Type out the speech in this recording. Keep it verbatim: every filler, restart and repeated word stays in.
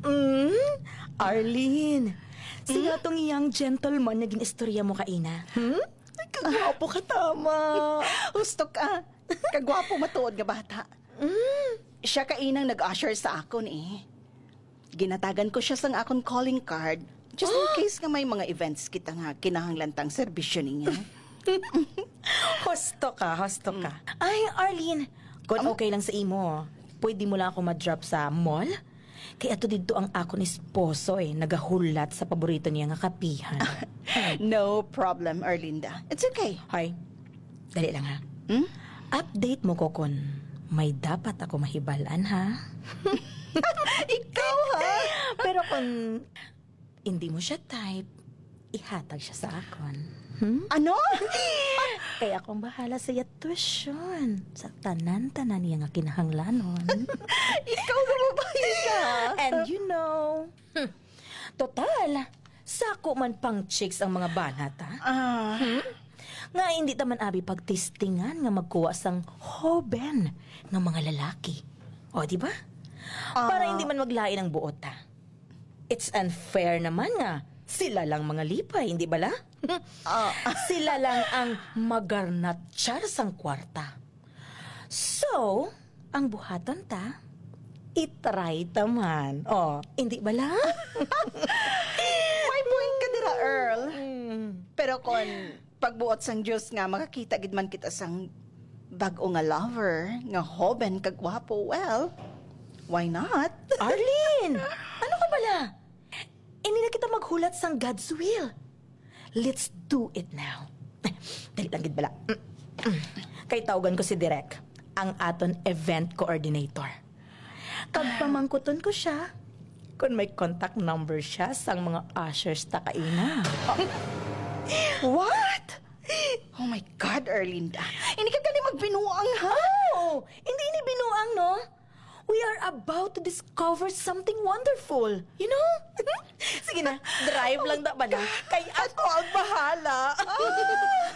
Mm, Arlene, sino tong iyang gentleman naging istorya mo kaina? Hmm? Ay, kagwapo ka tama. Gusto ka. Kagwapo matuod nga bata. Mm. Siya kainang nag-usher sa akon eh. Ginatagan ko siya sang akon calling card just in case nga may mga events kita nga kinahanglantang serbisyo niya. Hosto ka, hosto ka. Ay, Arlene, kung okay lang sa imo, pwede mo lang ako ma-drop sa mall? Kaya ato dito ang ako ni esposo eh, nagahulat sa paborito niya nga kapihan. No problem, Arlinda. It's okay. Hoy, dali lang ha. Hmm? Update mo ko kung may dapat ako mahibalan ha. Ikaw ha? Pero kung hindi mo siya type, ihatag siya sa akon. Hmm? Ano? Kaya akong bahala sa iya tuition sa tanan-tanan niya nga kinahanglanon. Ikaw na babae ka. And you know, hmm, total, sako man pang chicks ang mga banat ha. Ah, Nga hindi taman abi pagtistingan nga magkuha sang hoben ng mga lalaki. O, di ba? Para hindi man maglain ang buot ha. It's unfair naman nga. Sila lang mga lipay, hindi bala? ah, Sila lang ang magarnatsyar sang kwarta. So, ang buhaton ta, itry taman. O, hindi bala? may point ka dira, Earl. Hmm. Pero kung pagbuot sang Diyos nga, makakita gid man kita sang bag-o nga lover, nga hoben kagwapo, well, why not? Arlene! Ano ka bala? Hindi na kita maghulat sang God's will. Let's do it now. Dali lang gid bala. Mm, mm. Kay tawagan ko si Direk, ang aton event coordinator. Kag pamangkuton ko siya, kung may contact number siya sang mga ushers ta kaina. What? Oh my God, Erlinda. Hindi ka gali magbinuang, ha? Oh, hindi ni binuang, no? We are about to discover something wonderful. You know? Sige na, drive lang da ba na? Kay ako ang bahala.